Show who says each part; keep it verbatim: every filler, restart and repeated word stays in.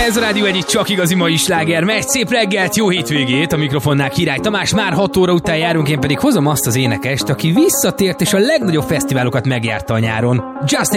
Speaker 1: Ez a Rádió egyik csak igazi mai sláger. Megy, szép reggelt, jó hétvégét, a mikrofonnál Király Tamás, már hat óra után járunk, én pedig hozom azt az énekest, aki visszatért és a legnagyobb fesztiválokat megjárta a nyáron. Just